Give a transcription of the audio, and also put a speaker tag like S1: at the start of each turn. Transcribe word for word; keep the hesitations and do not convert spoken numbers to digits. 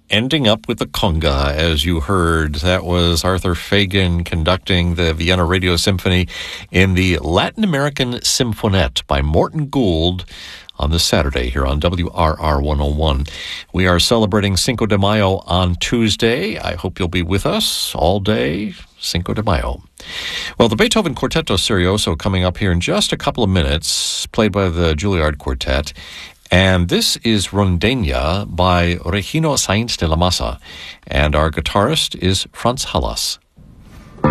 S1: ending up with the conga, as you heard. That was Arthur Fagan conducting the Vienna Radio Symphony in the Latin American Symphonette by Morton Gould on this Saturday here on W R R one oh one. We are celebrating Cinco de Mayo on Tuesday. I hope you'll be with us all day. Cinco de Mayo. Well, the Beethoven Quartetto Serioso coming up here in just a couple of minutes, played by the Juilliard Quartet. And this is Rondeña by Regino Sainz de la Masa. And our guitarist is Franz Hallas.